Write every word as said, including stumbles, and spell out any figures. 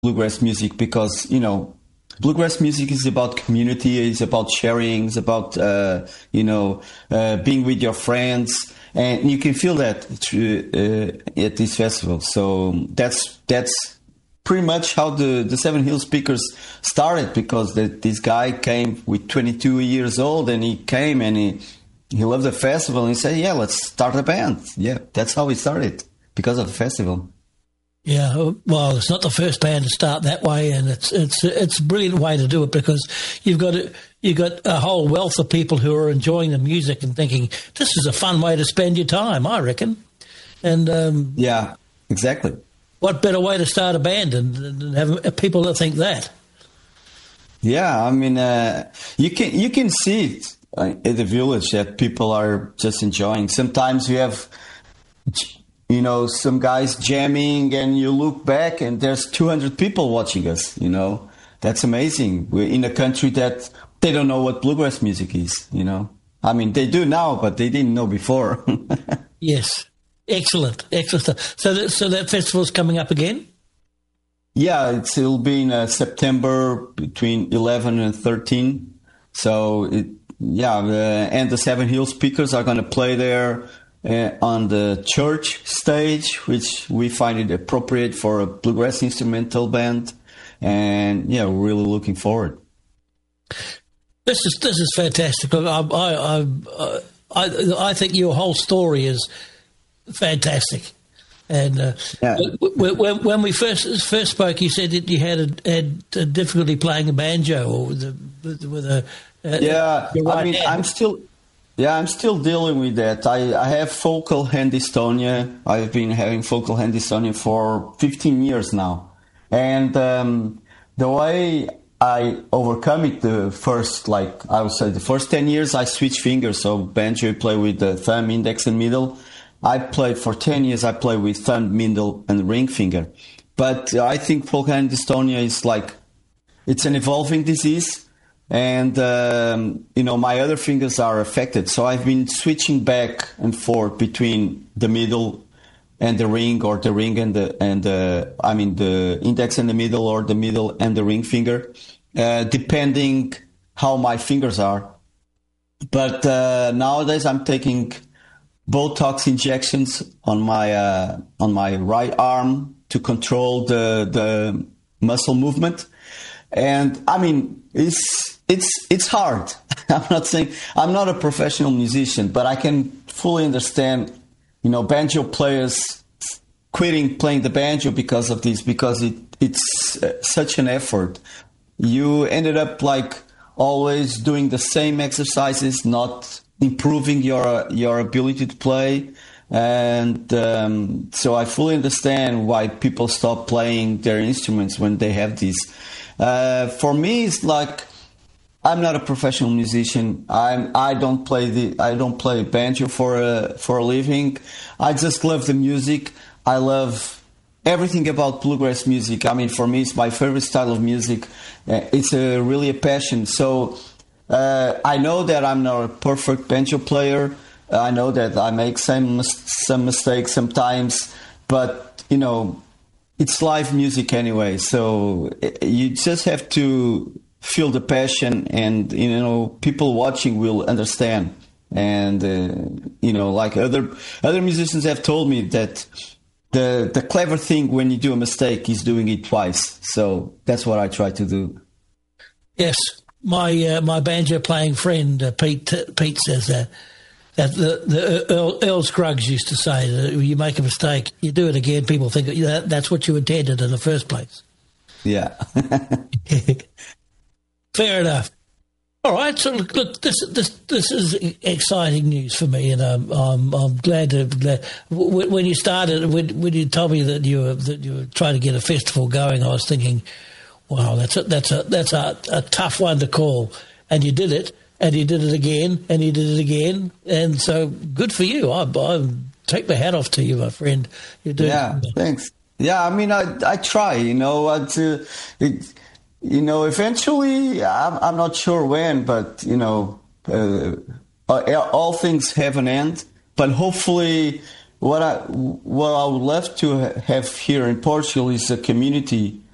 bluegrass music because, you know, bluegrass music is about community, it's about sharing, it's about, uh, you know, uh, being with your friends. And you can feel that through, uh, at this festival. So that's that's pretty much how the, the Seven Hills Speakers started, because the, this guy came with twenty-two years old, and he came and he, he loved the festival, and he said, yeah, let's start a band. Yeah, that's how we started, because of the festival. Yeah, well, it's not the first band to start that way, and it's it's it's a brilliant way to do it, because you've got a, you've got a whole wealth of people who are enjoying the music and thinking, this is a fun way to spend your time, I reckon. And um, yeah, exactly. What better way to start a band and have people that think that? Yeah, I mean, uh, you can you can see it uh, at the village that people are just enjoying. Sometimes you have, you know, some guys jamming, and you look back and there's two hundred people watching us, you know. That's amazing. We're in a country that they don't know what bluegrass music is, you know. I mean, they do now, but they didn't know before. Yes. Excellent. Excellent stuff. So that, so that festival's coming up again? Yeah, it's, it'll be in uh, September between eleven and thirteen. So, it, yeah, uh, and the Seven Hills Speakers are going to play there uh, on the church stage, which we find it appropriate for a bluegrass instrumental band. And, yeah, we're really looking forward. This is this is fantastic. I, I, I, I, I think your whole story is fantastic. And uh, yeah. when, when we first first spoke, you said that you had a, had a difficulty playing a banjo or with a with a uh, yeah. Right I mean, hand. I'm still yeah, I'm still dealing with that. I, I have focal hand dystonia. I've been having focal hand dystonia for fifteen years now, and um, the way I overcome it, the first, like I would say, the first ten years, I switch fingers. So banjo, I play with the thumb, index, and middle. I played for ten years, I played with thumb, middle, and ring finger. But I think focal hand dystonia is like, it's an evolving disease. And, um, you know, my other fingers are affected. So I've been switching back and forth between the middle and the ring, or the ring and the, and the, I mean, the index and the middle, or the middle and the ring finger, uh, depending how my fingers are. But uh, nowadays I'm taking Botox injections on my uh, on my right arm to control the the muscle movement, and I mean it's it's it's hard. I'm not saying I'm not a professional musician, but I can fully understand, you know, banjo players quitting playing the banjo because of this, because it it's uh, such an effort. You ended up like always doing the same exercises, not improving your your ability to play. And um, so I fully understand why people stop playing their instruments when they have this. Uh, for me, it's like, I'm not a professional musician. I'm I don't play the I don't play banjo for a for a living. I just love the music. I love everything about bluegrass music. I mean, for me, it's my favorite style of music. Uh, it's a really a passion. So Uh, I know that I'm not a perfect banjo player. I know that I make some some mistakes sometimes, but you know, it's live music anyway. So you just have to feel the passion, and you know, people watching will understand. And uh, you know, like other other musicians have told me that the the clever thing when you do a mistake is doing it twice. So that's what I try to do. Yes. My uh, my banjo playing friend uh, Pete uh, Pete says that that the, the Earl, Earl Scruggs used to say that you make a mistake, you do it again, people think that that's what you intended in the first place. Yeah. Fair enough. All right, so look, look this this this is exciting news for me, and I'm I'm, I'm glad to glad. When you started, when, when you told me that you were that you were trying to get a festival going, I was thinking, wow, that's a, that's a that's a, a tough one to call, and you did it, and you did it again, and you did it again, and so good for you. I, I take my hat off to you, my friend. You're doing yeah, something. Thanks. Yeah, I mean, I I try, you know, to, it, you know, eventually, I'm I'm not sure when, but you know, uh, all things have an end. But hopefully, what I what I would love to have here in Portugal is a community